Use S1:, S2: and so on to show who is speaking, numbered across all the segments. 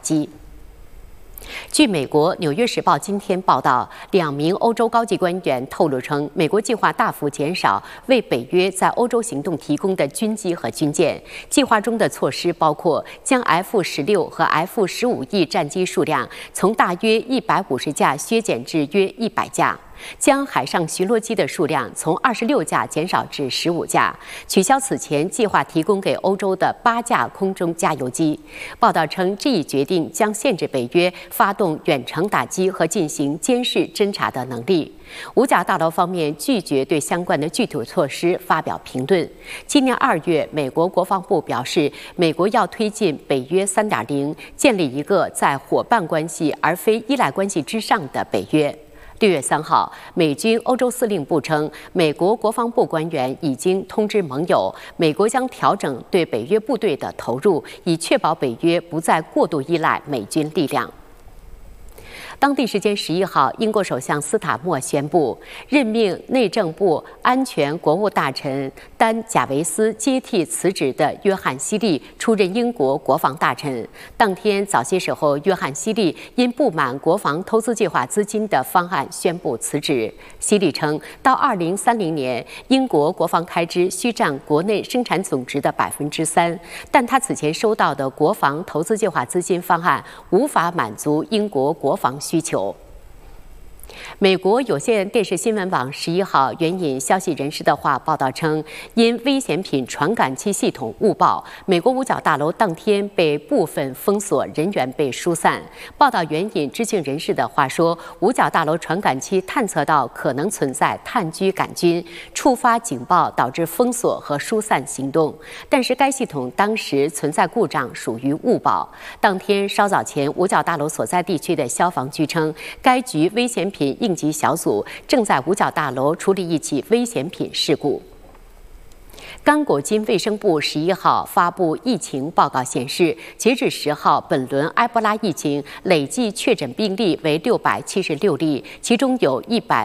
S1: 击。据美国《纽约时报》今天报道，2名欧洲高级官员透露称，美国计划大幅减少为北约在欧洲行动提供的军机和军舰。计划中的措施包括将 F-16和 F-15E 战机数量从大约150架削减至约100架。将海上巡逻机的数量从26架减少至15架，取消此前计划提供给欧洲的8架空中加油机。报道称，这一决定将限制北约发动远程打击和进行监视侦察的能力。五角大楼方面拒绝对相关的具体措施发表评论。今年2月，美国国防部表示，美国要推进北约 3.0， 建立一个在伙伴关系而非依赖关系之上的北约。6月3号，美军欧洲司令部称，美国国防部官员已经通知盟友，美国将调整对北约部队的投入，以确保北约不再过度依赖美军力量。当地时间11号，英国首相斯塔默宣布任命内政部安全国务大臣丹·贾维斯接替辞职的约翰·希利出任英国国防大臣。当天早些时候，约翰·希利因不满国防投资计划资金的方案宣布辞职。希利称，到2030年，英国国防开支需占国内生产总值的3%，但他此前收到的国防投资计划资金方案无法满足英国国防需求。美国有线电视新闻网11号援引消息人士的话报道称，因危险品传感器系统误报，美国五角大楼当天被部分封锁，人员被疏散。报道援引知情人士的话说，五角大楼传感器探测到可能存在炭疽杆菌，触发警报，导致封锁和疏散行动。但是该系统当时存在故障，属于误报。当天稍早前，五角大楼所在地区的消防局称，该局危险品应急小组正在五角大楼处理一起危险品事故。刚果金卫生部11号发布疫情报告显示，截至10号，本轮埃博拉疫情累计确诊病例为676例，其中有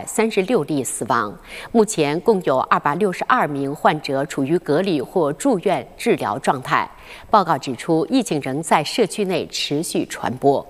S1: 136例死亡。目前共有262名患者处于隔离或住院治疗状态。报告指出，疫情仍在社区内持续传播。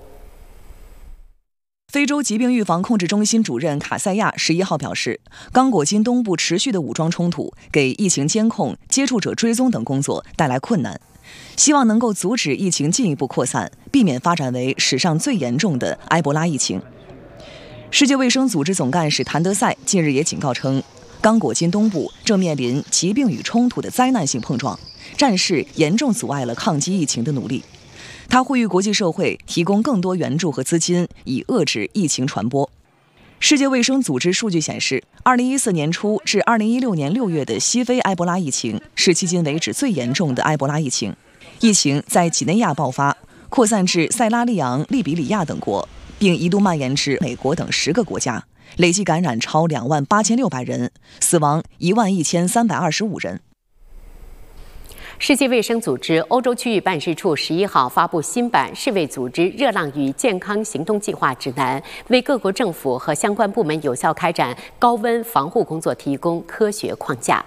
S2: 非洲疾病预防控制中心主任卡塞亚11号表示，刚果金东部持续的武装冲突给疫情监控、接触者追踪等工作带来困难，希望能够阻止疫情进一步扩散，避免发展为史上最严重的埃博拉疫情。世界卫生组织总干事谭德赛近日也警告称，刚果金东部正面临疾病与冲突的灾难性碰撞，战事严重阻碍了抗击疫情的努力。他呼吁国际社会提供更多援助和资金，以遏制疫情传播。世界卫生组织数据显示，2014年初至2016年6月的西非埃博拉疫情是迄今为止最严重的埃博拉疫情。疫情在几内亚爆发，扩散至塞拉利昂、利比里亚等国，并一度蔓延至美国等10个国家，累计感染超28600人，死亡11325人。
S1: 世界卫生组织欧洲区域办事处11号发布新版世卫组织热浪与健康行动计划指南，为各国政府和相关部门有效开展高温防护工作提供科学框架。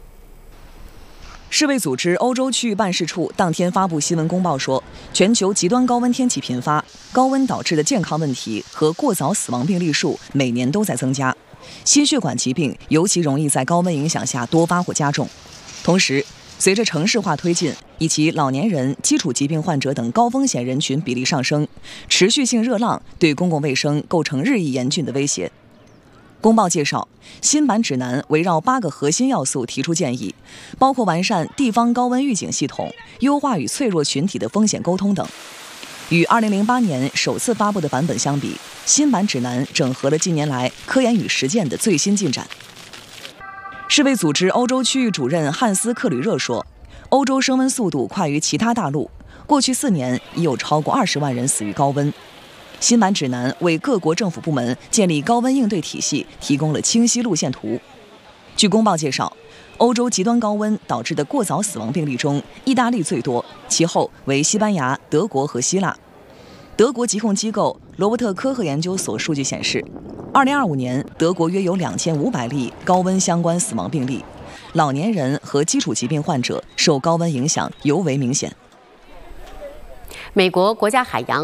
S2: 世卫组织欧洲区域办事处当天发布新闻公报说，全球极端高温天气频发，高温导致的健康问题和过早死亡病例数每年都在增加，心血管疾病尤其容易在高温影响下多发或加重。同时，随着城市化推进以及老年人、基础疾病患者等高风险人群比例上升，持续性热浪对公共卫生构成日益严峻的威胁。公报介绍，新版指南围绕8个核心要素提出建议，包括完善地方高温预警系统、优化与脆弱群体的风险沟通等。与2008年首次发布的版本相比，新版指南整合了近年来科研与实践的最新进展。世卫组织欧洲区域主任汉斯·克吕热说，欧洲升温速度快于其他大陆，过去4年已有超过20万人死于高温。新版指南为各国政府部门建立高温应对体系提供了清晰路线图。据公报介绍，欧洲极端高温导致的过早死亡病例中，意大利最多，其后为西班牙、德国和希腊。德国疾控机构罗伯特科赫研究所数据显示，2025年德国约有2500例高温相关死亡病例，老年人和基础疾病患者受高温影响尤为明显。
S1: 美国国家海洋